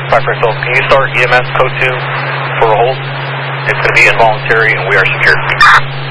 5 Crystal, can you start EMS code 2 for a hold? It's going to be involuntary and we are secure.